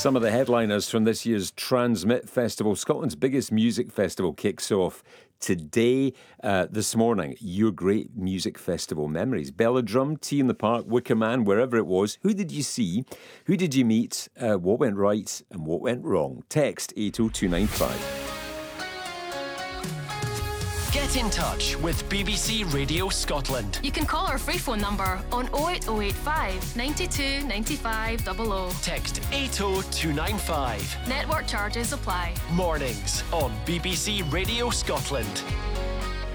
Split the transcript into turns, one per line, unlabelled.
Some of the headliners from this year's Transmit Festival, Scotland's biggest music festival, kicks off today, this morning. Your great music festival memories. Belladrum, Tea in the Park, Wicker Man, wherever it was. Who did you see? Who did you meet? What went right and what went wrong? Text 80295.
Get in touch with BBC Radio Scotland.
You can call our free phone number on 08085 92 95 00.
Text 80295.
Network charges apply.
Mornings on BBC Radio Scotland.